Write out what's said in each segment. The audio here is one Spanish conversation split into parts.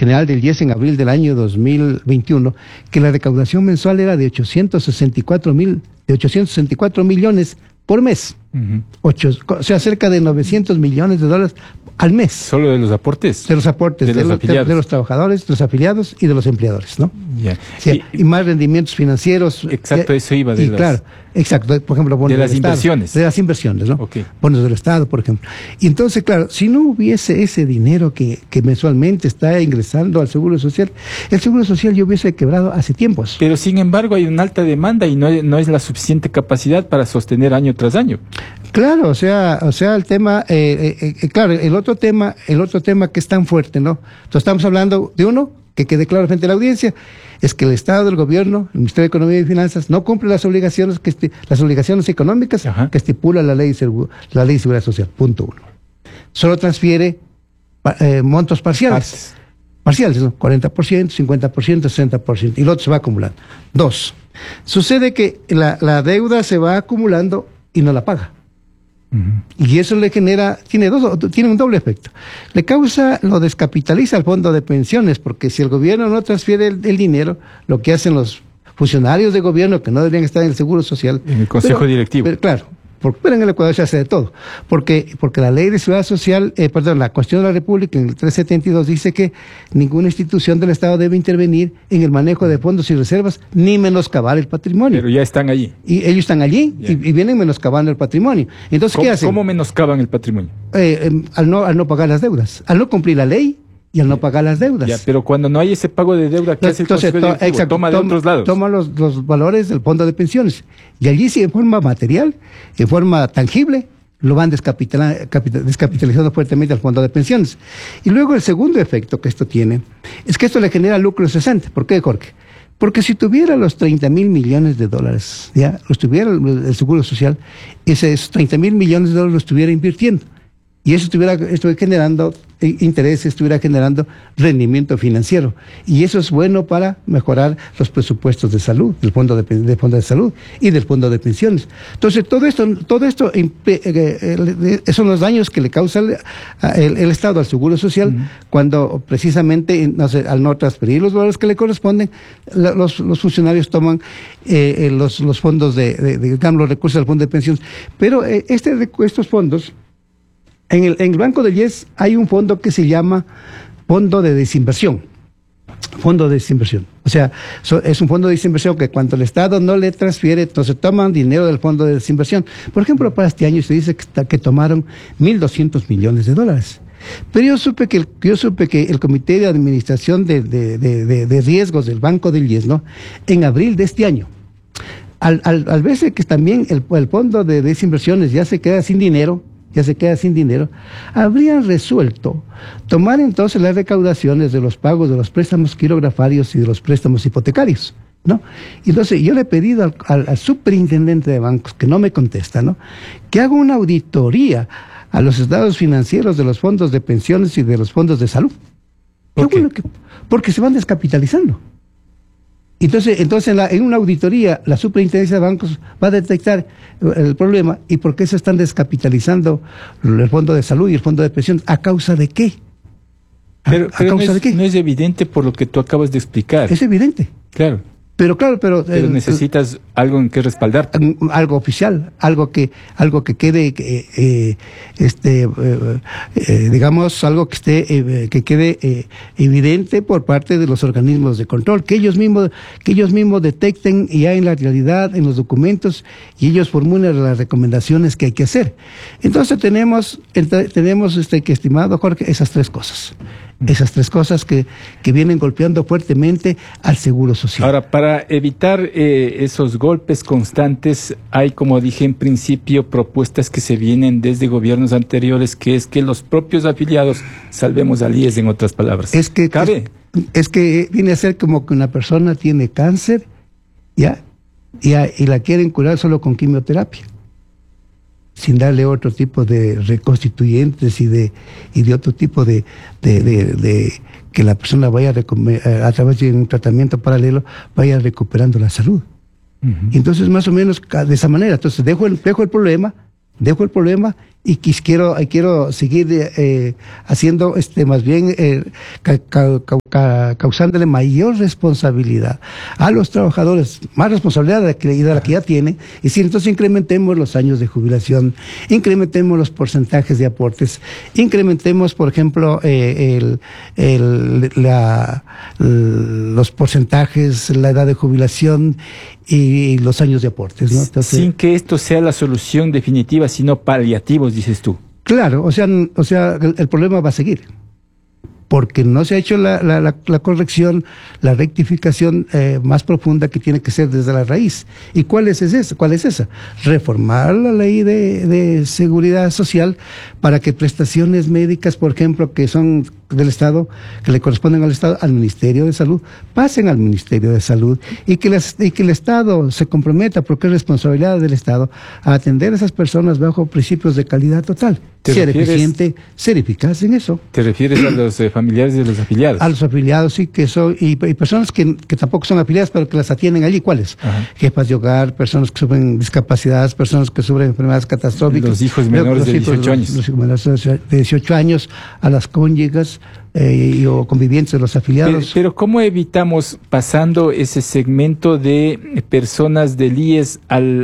general del IES en abril del año 2021, que la recaudación mensual era de 864 millones por mes. O sea, cerca de 900 millones de dólares al mes. Solo de los aportes. De los aportes, de los trabajadores, de los afiliados y de los empleadores, ¿no? Yeah. Sí, y más rendimientos financieros. Exacto, eso iba de las... Claro, exacto, por ejemplo, bonos de las inversiones. De las inversiones, ¿no? Okay. Bonos del Estado, por ejemplo. Y entonces, claro, si no hubiese ese dinero que mensualmente está ingresando al Seguro Social, el Seguro Social ya hubiese quebrado hace tiempos. Pero sin embargo hay una alta demanda y no es la suficiente capacidad para sostener año tras año. Claro, o sea, el tema, claro, el otro tema que es tan fuerte, ¿no? Entonces estamos hablando de uno, que quede claro frente a la audiencia, es que el Estado, el Gobierno, el Ministerio de Economía y Finanzas no cumple las obligaciones económicas que estipula la ley de Seguridad Social, punto uno. Solo transfiere montos parciales. Parciales, ¿no? 40%, 50%, 60%, y el otro se va acumulando. Dos, sucede que la deuda se va acumulando y no la paga. Y eso le genera, tiene un doble efecto. Lo descapitaliza al fondo de pensiones, porque si el gobierno no transfiere el dinero, lo que hacen los funcionarios de gobierno que no deberían estar en el Seguro Social. En el Consejo Directivo. Claro. Pero en el Ecuador se hace de todo. Porque la ley de Seguridad Social, la Constitución de la República, en el 372, dice que ninguna institución del Estado debe intervenir en el manejo de fondos y reservas, ni menoscabar el patrimonio. Pero ya están allí. Y ellos están allí y vienen menoscabando el patrimonio. Entonces, ¿qué hacen? ¿Cómo menoscaban el patrimonio? Al no pagar las deudas, al no cumplir la ley y al no pagar las deudas. Ya, pero cuando no hay ese pago de deuda, ¿qué hace el Consejo Directivo? Exacto, Toma de otros lados. Toma los valores del fondo de pensiones. Y allí sí, en forma material, en forma tangible, lo van descapitalizando fuertemente al fondo de pensiones. Y luego el segundo efecto que esto tiene es que esto le genera lucro cesante. ¿Por qué, Jorge? Porque si tuviera los 30.000 millones de dólares, ya los tuviera el Seguro Social, esos 30.000 millones de dólares los estuviera invirtiendo. Y eso estuviera generando intereses, estuviera generando rendimiento financiero. Y eso es bueno para mejorar los presupuestos de salud, del fondo de salud y del fondo de pensiones. Entonces, todo esto son los daños que le causa el Estado al Seguro Social cuando precisamente al no transferir los valores que le corresponden, los funcionarios toman los fondos digamos, los recursos del fondo de pensiones. Pero estos fondos, en el Banco del IES hay un fondo que se llama Fondo de Desinversión. Fondo de Desinversión. O sea, es un fondo de desinversión que cuando el Estado no le transfiere, entonces toman dinero del Fondo de Desinversión. Por ejemplo, para este año se dice que tomaron 1.200 millones de dólares. Pero yo supe que el Comité de Administración de Riesgos del Banco del IES, ¿no?, en abril de este año, al verse que también el Fondo de Desinversiones ya se queda sin dinero, habrían resuelto tomar entonces las recaudaciones de los pagos de los préstamos quirografarios y de los préstamos hipotecarios, ¿no? Y entonces yo le he pedido al superintendente de bancos, que no me contesta, ¿no?, que haga una auditoría a los estados financieros de los fondos de pensiones y de los fondos de salud. Okay. Porque se van descapitalizando. Entonces en una auditoría la superintendencia de bancos va a detectar el problema y por qué se están descapitalizando el fondo de salud y el fondo de pensión. ¿A causa de qué? Pero no es evidente por lo que tú acabas de explicar. Es evidente. Claro. Pero necesitas algo en que respaldar. Algo oficial, algo que quede, digamos, algo que quede evidente por parte de los organismos de control, que ellos mismos detecten ya en la realidad, en los documentos, y ellos formulen las recomendaciones que hay que hacer. Entonces tenemos que, estimado Jorge, esas tres cosas que vienen golpeando fuertemente al Seguro Social. Ahora, para evitar esos golpes constantes, hay, como dije en principio, propuestas que se vienen desde gobiernos anteriores, que es que los propios afiliados salvemos al IES, en otras palabras. ¿Cabe? Es que viene a ser como que una persona tiene cáncer, y la quieren curar solo con quimioterapia, sin darle otro tipo de reconstituyentes y de otro tipo de que la persona vaya a través de un tratamiento paralelo, vaya recuperando la salud. Y entonces, más o menos de esa manera, entonces dejo el problema y quiero seguir haciendo más bien causándole mayor responsabilidad a los trabajadores, más responsabilidad de la que ya tienen, y si entonces incrementemos los años de jubilación, incrementemos los porcentajes de aportes, incrementemos, por ejemplo, los porcentajes, la edad de jubilación y los años de aportes, ¿no? Entonces, sin que esto sea la solución definitiva, sino paliativos, dices tú. Claro, o sea, el problema va a seguir, porque no se ha hecho la corrección, la rectificación más profunda que tiene que ser desde la raíz. ¿Y cuál es esa? Reformar la ley de seguridad social para que prestaciones médicas, por ejemplo, que son del Estado, que le corresponden al Estado, al Ministerio de Salud, pasen al Ministerio de Salud, y que el Estado se comprometa, porque es responsabilidad del Estado, a atender a esas personas bajo principios de calidad total. Ser eficiente, ser eficaz en eso. ¿Te refieres a los familiares de los afiliados? A los afiliados, sí, que son, y personas que tampoco son afiliadas, pero que las atienden allí. ¿Cuáles? Jefas de hogar, personas que sufren discapacidades, personas que sufren enfermedades catastróficas. Los hijos menores de 18 años. Los hijos menores de 18 años, a las cónyuges o convivientes de los afiliados. Pero ¿cómo evitamos, pasando ese segmento de personas del IES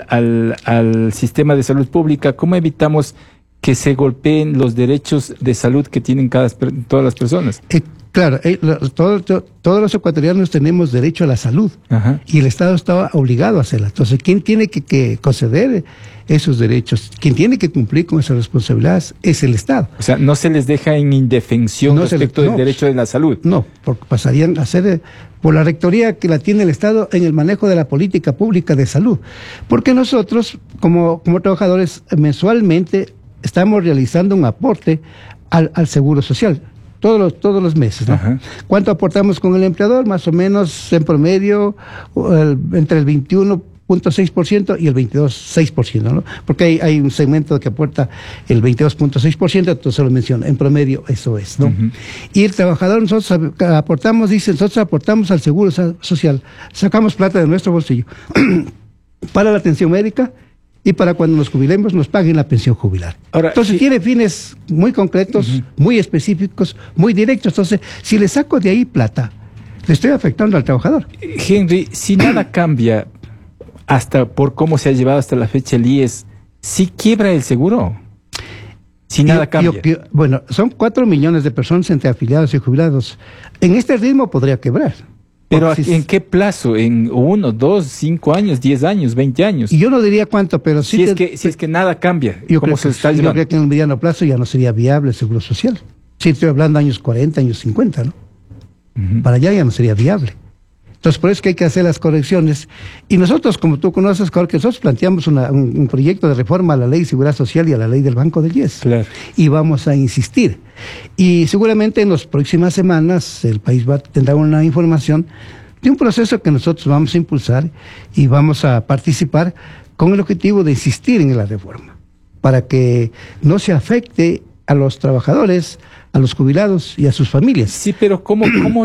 al sistema de salud pública, cómo evitamos que se golpeen los derechos de salud que tienen todas las personas? Claro, todos los ecuatorianos tenemos derecho a la salud. Ajá. Y el Estado está obligado a hacerla. Entonces, ¿quién tiene que conceder esos derechos? ¿Quién tiene que cumplir con esas responsabilidades? Es el Estado. O sea, no se les deja en indefensión respecto del derecho de la salud. No, porque pasarían a ser por la rectoría que la tiene el Estado en el manejo de la política pública de salud. Porque nosotros, como trabajadores, mensualmente estamos realizando un aporte al Seguro Social. Todos los meses, ¿no? Ajá. ¿Cuánto aportamos con el empleador? Más o menos, en promedio, entre el 21.6% y el 22.6%, ¿no? Porque hay un segmento que aporta el 22.6%, entonces lo menciono, en promedio eso es, ¿no? Uh-huh. Y el trabajador, nosotros aportamos al Seguro Social, sacamos plata de nuestro bolsillo para la atención médica, y para cuando nos jubilemos nos paguen la pensión jubilar. Ahora, entonces tiene fines muy concretos, muy específicos, muy directos. Entonces, si le saco de ahí plata, le estoy afectando al trabajador. Henry, si nada cambia, hasta por cómo se ha llevado hasta la fecha el IES, ¿sí quiebra el seguro? Si nada cambia. Bueno, son 4 millones de personas entre afiliados y jubilados. En este ritmo podría quebrar. Pero ¿en qué plazo? ¿En 1, 2, 5 años, 10 años, 20 años? Y yo no diría cuánto, pero sí. Si es que nada cambia, ¿cómo se está llevando? Yo creo que en el mediano plazo ya no sería viable el Seguro Social. Sí, estoy hablando de años 40, años 50, ¿no? Uh-huh. Para allá ya no sería viable. Entonces, por eso es que hay que hacer las correcciones. Y nosotros, como tú conoces, Jorge, nosotros planteamos un proyecto de reforma a la Ley de Seguridad Social y a la Ley del Banco del IES. Claro. Y vamos a insistir. Y seguramente en las próximas semanas el país tendrá una información de un proceso que nosotros vamos a impulsar y vamos a participar con el objetivo de insistir en la reforma, para que no se afecte a los trabajadores, a los jubilados y a sus familias. Sí, pero ¿cómo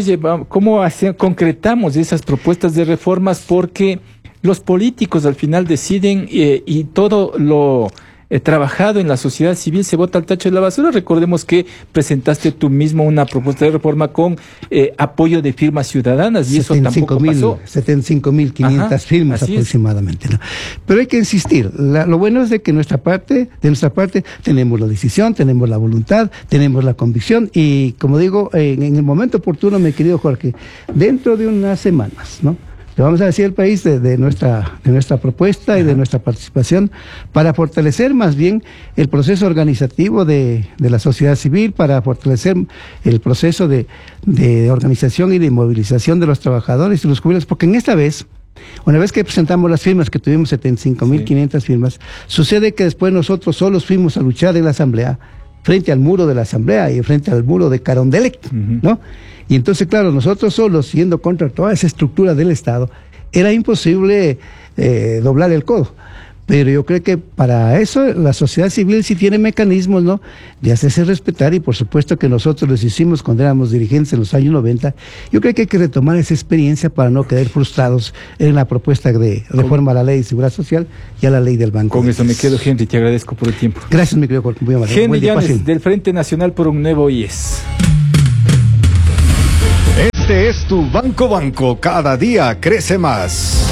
concretamos esas propuestas de reformas? Porque los políticos al final deciden y todo lo trabajado en la sociedad civil se bota al tacho de la basura. Recordemos que presentaste tú mismo una propuesta de reforma con apoyo de firmas ciudadanas y eso tampoco pasó. 75.500 firmas aproximadamente, ¿no? Pero hay que insistir. Lo bueno es de que de nuestra parte tenemos la decisión, tenemos la voluntad, tenemos la convicción y, como digo, en el momento oportuno, mi querido Jorge, dentro de unas semanas, ¿no?, le vamos a decir al país de nuestra propuesta y de nuestra participación para fortalecer más bien el proceso organizativo de la sociedad civil, para fortalecer el proceso de organización y de movilización de los trabajadores y los jubilados, porque una vez que presentamos las firmas, que tuvimos 75.500 firmas, sucede que después nosotros solos fuimos a luchar en la Asamblea, frente al muro de la Asamblea y frente al muro de Carondelet, ¿no? Y entonces, claro, nosotros solos, yendo contra toda esa estructura del Estado, era imposible doblar el codo. Pero yo creo que para eso la sociedad civil sí tiene mecanismos, ¿no?, de hacerse respetar, y por supuesto que nosotros los hicimos cuando éramos dirigentes en los años 90. Yo creo que hay que retomar esa experiencia para no quedar frustrados en la propuesta de reforma a la Ley de Seguridad Social y a la Ley del Banco. Con eso me quedo, Henry, te agradezco por el tiempo. Gracias, mi querido Jorge. Muy amable. Henry Llanes, del Frente Nacional por un Nuevo IES. Este es tu Banco, cada día crece más.